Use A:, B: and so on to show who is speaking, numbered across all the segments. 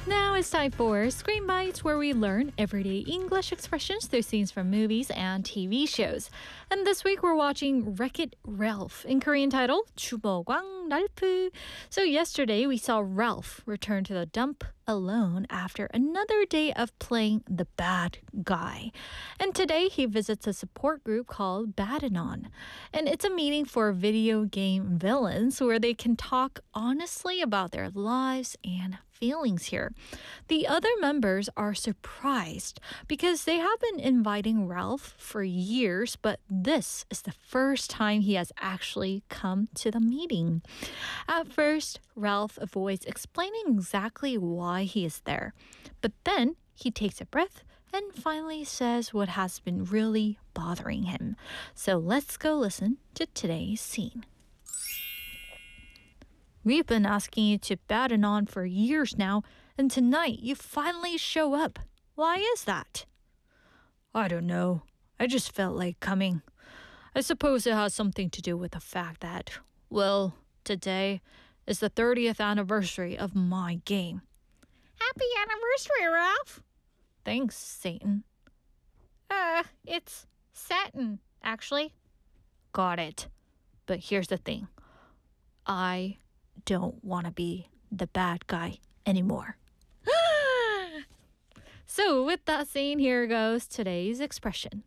A: Now it's time for Screen Bites, where we learn everyday English expressions through scenes from movies and TV shows. And this week we're watching Wreck-It Ralph, in Korean title, 주먹왕 랄프. So yesterday we saw Ralph return to the dump alone after another day of playing the bad guy. And today he visits a support group called Badanon. And it's a meeting for video game villains where they can talk honestly about their lives and feelings here. The other members are surprised because they have been inviting Ralph for years, but this is the first time he has actually come to the meeting. At first, Ralph avoids explaining exactly why he is there, but then he takes a breath and finally says what has been really bothering him. So let's go listen to today's scene. We've been asking you to Badanon for years now, and tonight you finally show up. Why is that?
B: I don't know. I just felt like coming. I suppose it has something to do with the fact that, well, today is the 30th anniversary of my game.
C: Happy anniversary, Ralph.
B: Thanks, Satan.
C: It's Satin, actually.
B: Got it. But here's the thing. I don't want to be the bad guy anymore.
A: So with that scene, here goes today's expression.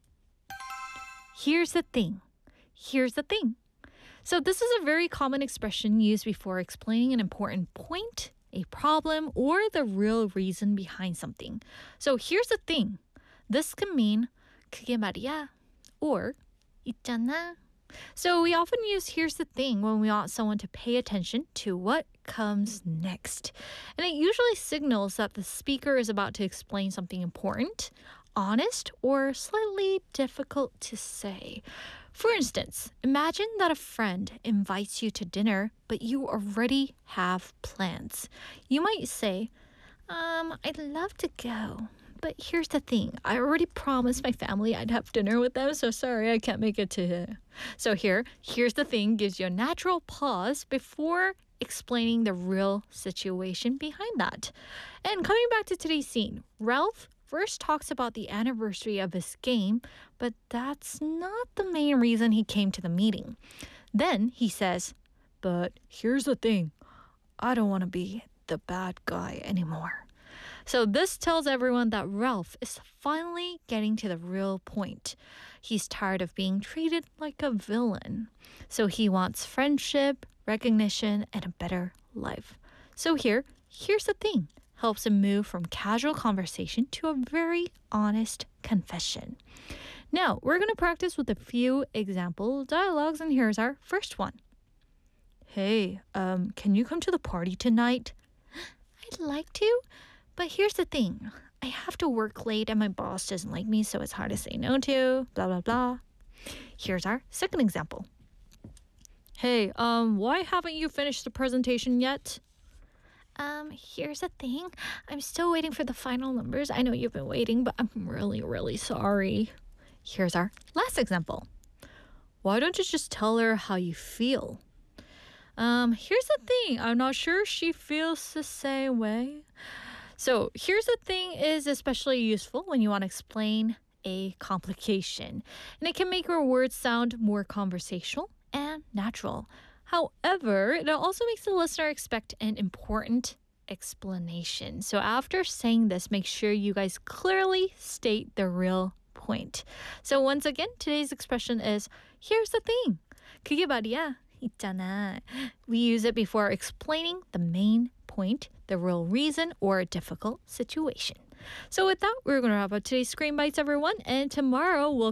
A: Here's the thing. Here's the thing. So this is a very common expression used before explaining an important point, a problem, or the real reason behind something. So here's the thing. This can mean 그게 말이야 or 있잖아. So we often use here's the thing when we want someone to pay attention to what comes next. And it usually signals that the speaker is about to explain something important, honest, or slightly difficult to say. For instance, imagine that a friend invites you to dinner, but you already have plans. You might say, I'd love to go. But here's the thing. I already promised my family I'd have dinner with them, so sorry I can't make it to. So here's the thing gives you a natural pause before explaining the real situation behind that. And coming back to today's scene, Ralph first talks about the anniversary of his game, but that's not the main reason he came to the meeting. Then he says,
B: but here's the thing. I don't want to be the bad guy anymore.
A: So this tells everyone that Ralph is finally getting to the real point. He's tired of being treated like a villain. So he wants friendship, recognition, and a better life. So here's the thing. Helps him move from casual conversation to a very honest confession. Now, we're going to practice with a few example dialogues, and here's our first one.
B: Hey, can you come to the party tonight?
A: I'd like to. But here's the thing. I have to work late and my boss doesn't like me, so it's hard to say no to, blah, blah, blah. Here's our second example.
B: Hey, why haven't you finished the presentation yet?
A: Here's the thing. I'm still waiting for the final numbers. I know you've been waiting, but I'm really, really sorry. Here's our last example.
B: Why don't you just tell her how you feel?
A: Here's the thing. I'm not sure she feels the same way. So here's the thing is especially useful when you want to explain a complication. And it can make your words sound more conversational and natural. However, it also makes the listener expect an important explanation. So after saying this, make sure you guys clearly state the real point. So once again, today's expression is, here's the thing. 그게 말이야. 있잖아. We use it before explaining the main point, the real reason, or a difficult situation. So with that, we're going to wrap up today's Screen Bites, everyone. And tomorrow we'll